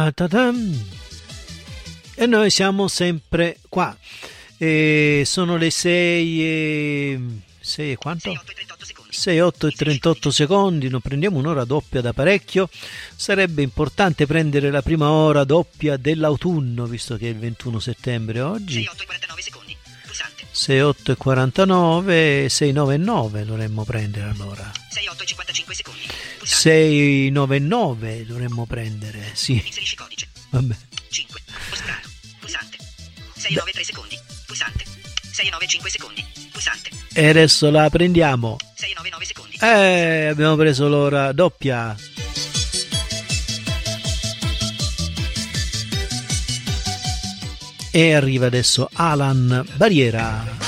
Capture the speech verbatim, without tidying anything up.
Ta-ta-tam. E noi siamo sempre qua. E sono le sei e... sei e quanto? sei, otto e trentotto secondi. Non prendiamo un'ora doppia da parecchio. Sarebbe importante prendere la prima ora doppia dell'autunno, visto che è il ventuno settembre oggi. sei, otto e quarantanove secondi. Pulsante. sei, otto e quarantanove, sei, nove e nove dovremmo prendere allora. sei, otto e cinquantacinque secondi. Pulsante. sei, nove e nove dovremmo prendere, sì. Inserisci codice. Vabbè. cinque. Oscurato. Pulsante. sei, nove e tre secondi. Pulsante. sei, nove e cinque secondi. Pulsante. E adesso la prendiamo. sei, nove e nove secondi. Eh, abbiamo preso l'ora doppia. E arriva adesso Alan Barriera.